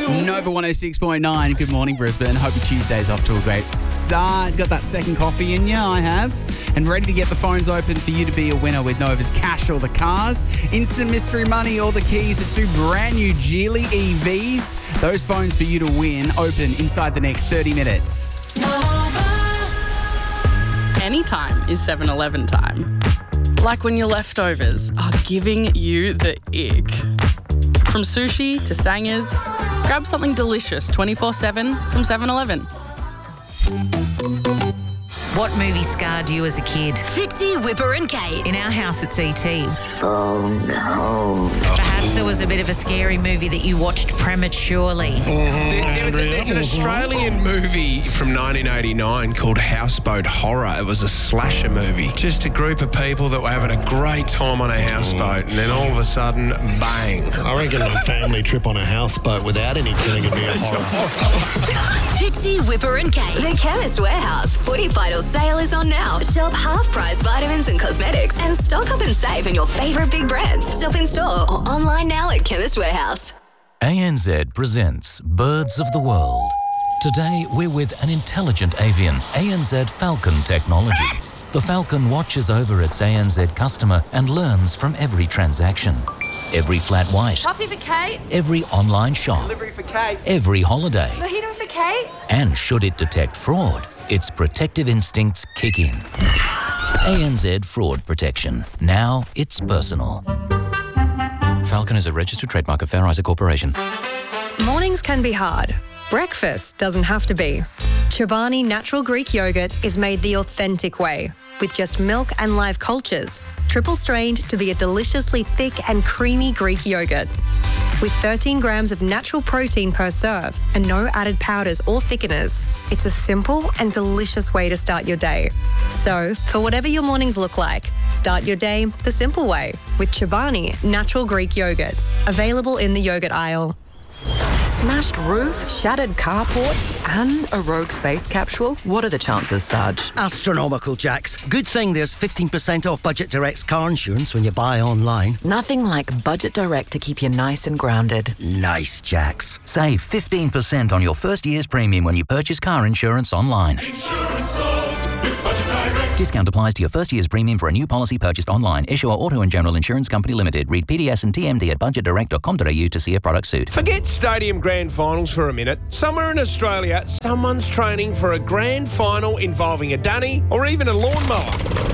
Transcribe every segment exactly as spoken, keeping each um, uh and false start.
Nova one oh six point nine. Good morning, Brisbane. Hope your Tuesday's off to a great start. Got that second coffee in you? I have. And ready to get the phones open for you to be a winner with Nova's Cash or the Cars, Instant Mystery Money or the keys to two brand new Geely E Vs. Those phones for you to win open inside the next thirty minutes. Anytime is seven eleven time. Like when your leftovers are giving you the ick. From sushi to sangers, grab something delicious twenty-four seven from seven eleven. What movie scarred you as a kid? Fitzy, Whipper and Kate. In our house, it's E T. Phone home. Perhaps there was a bit of a scary movie that you watched prematurely. Mm-hmm. There, there was a, there's an Australian movie from nineteen eighty-nine called Houseboat Horror. It was a slasher movie. Just a group of people that were having a great time on a houseboat, and then all of a sudden, bang. I reckon a family trip on a houseboat without any killing would be a horror. Fitzy, Whipper and Kate. The Chemist Warehouse Footy Vital sale is on now. Shop half-price vitamins and cosmetics and stock up and save on your favourite big brands. Shop in store or online now at Chemist Warehouse. A N Z presents Birds of the World. Today, we're with an intelligent avian, A N Z Falcon technology. The Falcon watches over its A N Z customer and learns from every transaction. Every flat white. Coffee for Kate. Every online shop. Delivery for Kate. Every holiday. Mojito for Kate. And should it detect fraud, its protective instincts kick in. A N Z Fraud Protection. Now it's personal. Falcon is a registered trademark of Fair Isaac Corporation. Mornings can be hard. Breakfast doesn't have to be. Chobani Natural Greek Yogurt is made the authentic way, with just milk and live cultures, triple strained to be a deliciously thick and creamy Greek yogurt. With thirteen grams of natural protein per serve and no added powders or thickeners, it's a simple and delicious way to start your day. So, for whatever your mornings look like, start your day the simple way with Chobani Natural Greek Yogurt. Available in the yogurt aisle. Smashed roof, shattered carport, and a rogue space capsule? What are the chances, Sarge? Astronomical, Jax. Good thing there's fifteen percent off Budget Direct's car insurance when you buy online. Nothing like Budget Direct to keep you nice and grounded. Nice, Jax. Save fifteen percent on your first year's premium when you purchase car insurance online. Insurance solved with Budget Direct. Discount applies to your first year's premium for a new policy purchased online. Issuer Auto and General Insurance Company Limited. Read P D S and T M D at budget direct dot com dot a u to see if products suit. Forget stadium grand finals for a minute. Somewhere in Australia, someone's training for a grand final involving a dunny or even a lawnmower.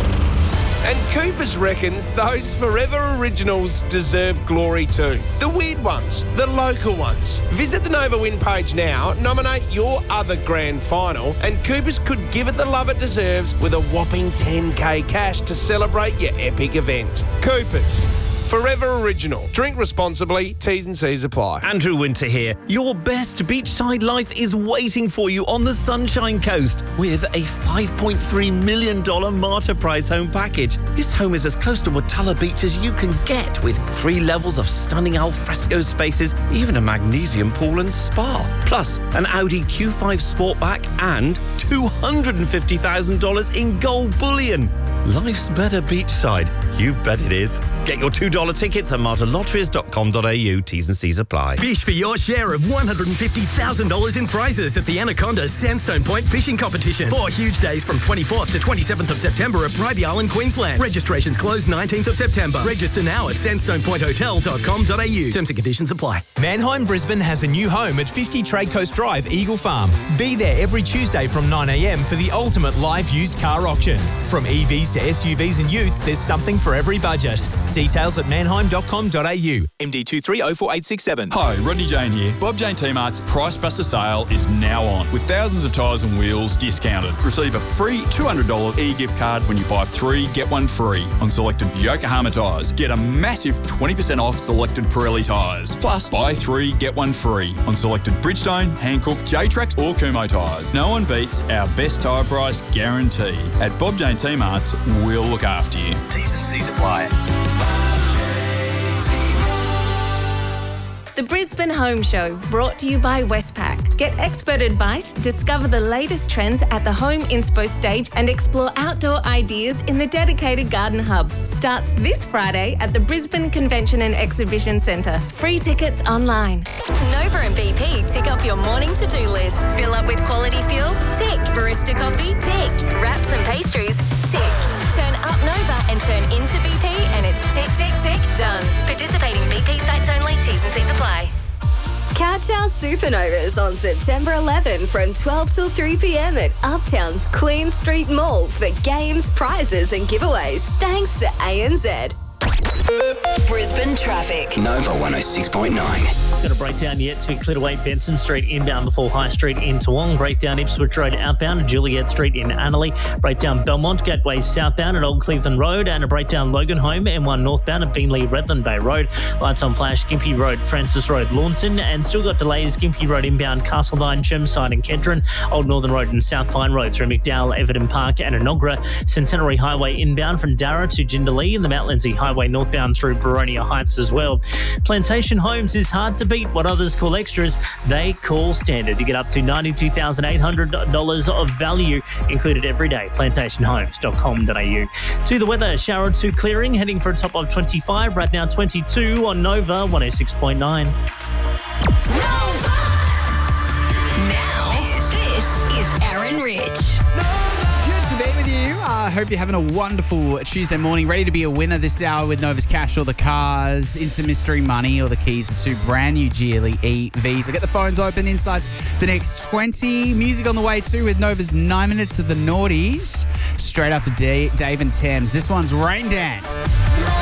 And Coopers reckons those Forever Originals deserve glory too. The weird ones, the local ones. Visit the Nova Win page now, nominate your other grand final, and Coopers could give it the love it deserves with a whopping ten K cash to celebrate your epic event. Coopers. Forever Original. Drink responsibly. T's and C's apply. Andrew Winter here. Your best beachside life is waiting for you on the Sunshine Coast with a five point three million dollars Marta Price home package. This home is as close to Watala Beach as you can get, with three levels of stunning alfresco spaces, even a magnesium pool and spa. Plus, an Audi Q five Sportback and two hundred fifty thousand dollars in gold bullion. Life's better beachside. You bet it is. Get your two dollars tickets at marta lotteries dot com dot a u. T's and C's apply. Fish for your share of one hundred fifty thousand dollars in prizes at the Anaconda Sandstone Point Fishing Competition. Four huge days from twenty-fourth to twenty-seventh of September at Bribey Island, Queensland. Registrations close nineteenth of September. Register now at sandstone point hotel dot com dot a u. Terms and conditions apply. Mannheim Brisbane has a new home at fifty Trade Coast Drive, Eagle Farm. Be there every Tuesday from nine a m for the ultimate live used car auction. From E Vs to S U Vs and utes, there's something for every budget. Details at mannheim dot com dot a u. M D two three oh four eight six seven. Hi, Rodney Jane here. Bob Jane T-Mart's Price Buster sale is now on, with thousands of tyres and wheels discounted. Receive a free two hundred dollars e-gift card when you buy three, get one free on selected Yokohama tyres. Get a massive twenty percent off selected Pirelli tyres. Plus, buy three, get one free on selected Bridgestone, Hankook, J-Trax or Kumho tyres. No one beats our best tyre price guarantee. At Bob Jane T-Mart's, we'll look after you. T's and C's apply. The Brisbane Home Show, brought to you by Westpac. Get expert advice, discover the latest trends at the Home Inspo stage and explore outdoor ideas in the dedicated Garden Hub. Starts this Friday at the Brisbane Convention and Exhibition Centre. Free tickets online. Nova and B P tick off your morning to-do list. Fill up with quality fuel? Tick. Barista coffee? Tick. Wraps and pastries? Tick. Turn up Nova and turn into B P and it's tick, tick, tick, done. Participating B P sites only. T's and C's apply. Catch our Supernovas on September eleventh from twelve till three p.m. at Uptown's Queen Street Mall for games, prizes and giveaways. Thanks to A N Z. Brisbane traffic. Nova one oh six point nine. Got a breakdown yet to be cleared away Benson Street inbound before High Street in Toowong. Breakdown Ipswich Road outbound at Juliet Street in Annerley. Breakdown Belmont Gateway southbound at Old Cleveland Road. And a breakdown Logan Home M one northbound at Beenleigh Redland Bay Road. Lights on flash Gympie Road, Francis Road, Launton. And still got delays Gympie Road inbound Castledine, Chermside and Kedron. Old Northern Road and South Pine Road through McDowell, Everton Park and Enoggera. Centenary Highway inbound from Darra to Jindalee. And the Mount Lindsay Highway northbound through Baronia Heights as well. Plantation Homes is hard to beat what others call extras. They call standard. You get up to ninety-two thousand eight hundred dollars of value included every day. plantation homes dot com dot a u. To the weather, shower to clearing, heading for a top of twenty-five. Right now twenty-two on Nova one oh six point nine. Now, this is Aaron Rich. Good to be with you. I uh, hope you're having a wonderful Tuesday morning. Ready to be a winner this hour with Nova's Cash or the cars, instant mystery money, or the keys to two brand new G L E E Vs. I'll get the phones open inside the next twenty. Music on the way too with Nova's nine minutes of the noughties. Straight after D- Dave and Thames. This one's Rain Dance.